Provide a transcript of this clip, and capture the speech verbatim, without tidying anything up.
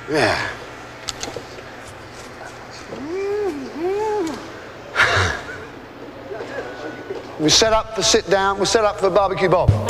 Yeah. We set up for sit down, we set up for barbecue Bob.